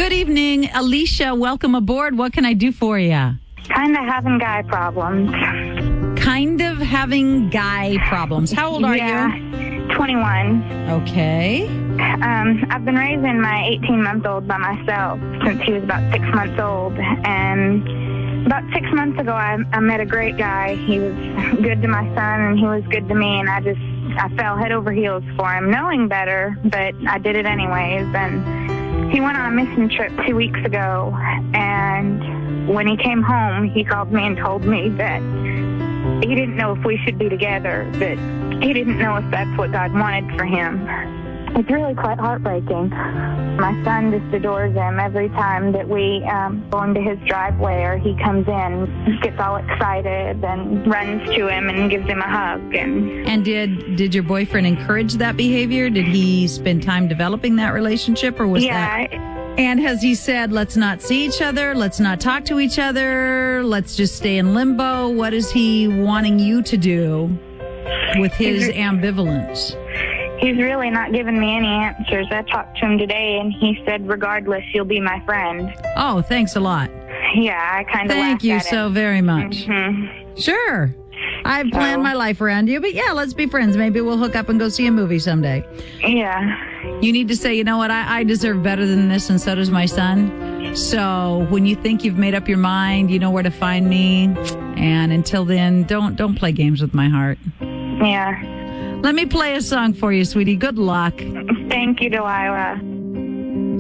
Good evening, Alicia. Welcome aboard. What can I do for you? Kind of having guy problems. Kind of having guy problems. How old are you? 21. Okay. I've been raising my 18-month-old by myself since he was about 6 months old. And about 6 months ago, I met a great guy. He was good to my son, and he was good to me. And I fell head over heels for him, knowing better, but I did it anyways. And he went on a missing trip 2 weeks ago. And when he came home, he called me and told me that he didn't know if we should be together, but he didn't know if that's what God wanted for him. It's really quite heartbreaking. My son just adores him every time that we go into his driveway or he comes in, gets all excited and runs to him and gives him a hug. And did your boyfriend encourage that behavior? Did he spend time developing that relationship, or was that? And has he said, let's not see each other, let's not talk to each other, let's just stay in limbo? What is he wanting you to do with his ambivalence? He's really not giving me any answers. I talked to him today, and he said, regardless, you'll be my friend. Oh, thanks a lot. Yeah, I kind of Thank you so very much. Mm-hmm. Sure. I've planned my life around you, but yeah, let's be friends. Maybe we'll hook up and go see a movie someday. Yeah. You need to say, you know what, I deserve better than this, and so does my son. So when you think you've made up your mind, you know where to find me. And until then, don't play games with my heart. Yeah. Let me play a song for you, sweetie. Good luck. Thank you, Delilah.